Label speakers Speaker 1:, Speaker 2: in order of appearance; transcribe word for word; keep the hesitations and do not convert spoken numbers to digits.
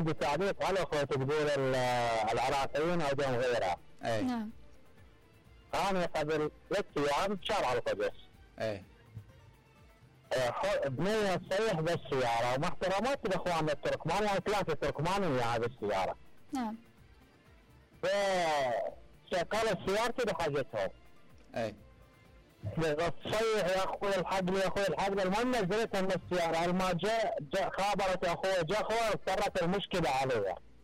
Speaker 1: عندي تعليق على اخوة تقول العراقيين او دون غيرها.
Speaker 2: اي
Speaker 3: نعم.
Speaker 1: انا قبل ثلاث ايام بشارع القدس.
Speaker 2: اي
Speaker 1: بنية تصيح بالسيارة ومع احترامات الاخوان التركمان، يعني ثلاثة تركمان وياها بالسيارة.
Speaker 3: نعم.
Speaker 1: فشغلت سيارتي بحاجتهم.
Speaker 2: اي
Speaker 1: تصيح يا اخوي الحق لي يا اخوي الحق لي، المهم نزلتها من السيارة، لما جاء جاء خابرت يا اخوي جاء اخوي اضطرت المشكلة عليها.